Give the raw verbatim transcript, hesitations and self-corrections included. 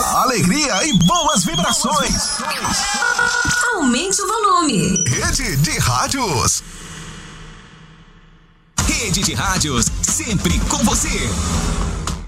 alegria e boas vibrações. Aumente o volume. Rede de Rádios. Rede de Rádios, sempre com você.